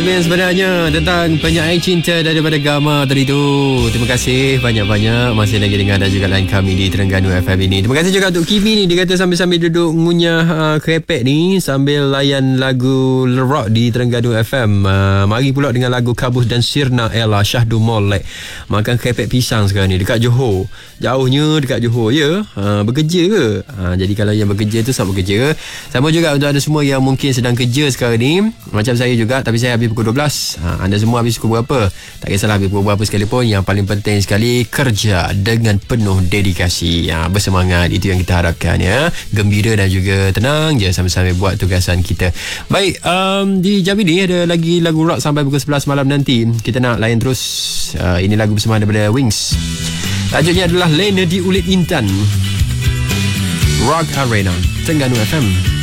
lagu yang sebenarnya tentang penyair cinta daripada Gama tadi tu. Terima kasih banyak-banyak masih lagi dengar dan juga lain kami di Terengganu FM ini. Terima kasih juga untuk Kimi ni, dia kata sambil-sambil duduk ngunyah krepek ni sambil layan lagu rock di Terengganu FM. Mari pula dengan lagu Kabus dan Sirna Ella Syahdu Molek. Makan krepek pisang sekarang ni dekat Johor. Jauhnya dekat Johor ya. Bekerja ke? Jadi kalau yang bekerja tu selamat bekerja. Sama juga untuk anda semua yang mungkin sedang kerja sekarang ni, macam saya juga, tapi saya habis pukul 12. Anda semua habis pukul berapa? Tak kisahlah habis pukul berapa sekalipun, yang paling penting sekali kerja dengan penuh dedikasi. Bersemangat, itu yang kita harapkan ya. Gembira dan juga tenang je sambil-sambil buat tugasan kita. Baik, di jam ini ada lagi lagu rock sampai pukul 11 malam nanti. Kita nak layan terus. Ini lagu bersama daripada Wings. Tajuknya adalah Lena di Ulit Intan. Rock Arena, Terengganu FM.